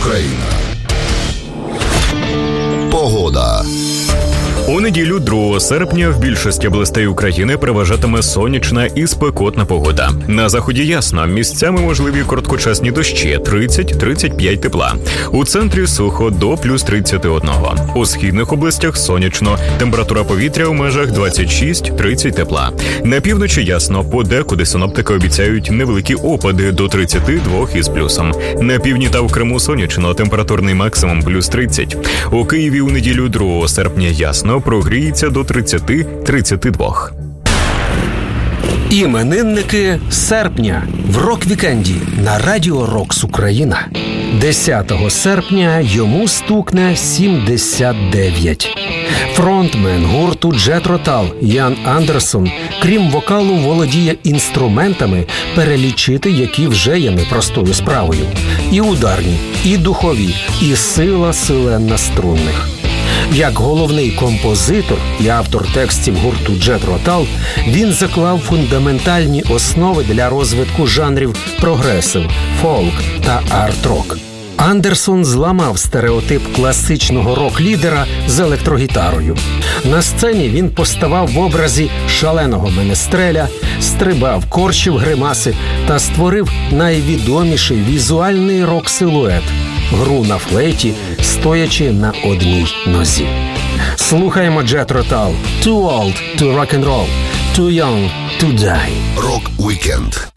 Україна. Погода. У неділю 2 серпня в більшості областей України переважатиме сонячна і спекотна погода. На заході ясно, місцями можливі короткочасні дощі 30-35 тепла. У центрі сухо до плюс 31. У східних областях сонячно, температура повітря у межах 26-30 тепла. На півночі ясно, подекуди синоптики обіцяють невеликі опади до 32 із плюсом. На півдні та в Криму сонячно, температурний максимум плюс 30. У Києві у неділю 2 серпня ясно, прогріється до 30-32. Іменинники серпня в рок-вікенді на Радіо Рокс Україна. 10 серпня йому стукне 79. Фронтмен гурту Джетро Тал Ян Андерсон, крім вокалу, володіє інструментами, перелічити які вже є непростою справою. І ударні, і духові, і сила селен струнних. Як головний композитор і автор текстів гурту Джетро Тал, він заклав фундаментальні основи для розвитку жанрів прогресив, фолк та арт-рок. Андерсон зламав стереотип класичного рок-лідера з електрогітарою. На сцені він поставав в образі шаленого менестреля, стрибав, корчив гримаси та створив найвідоміший візуальний рок-силует – гру на флейті, стоячи на одній нозі. Слухаємо Джетро Тал. Too old to rock and roll, too young to die. Рок-вікенд.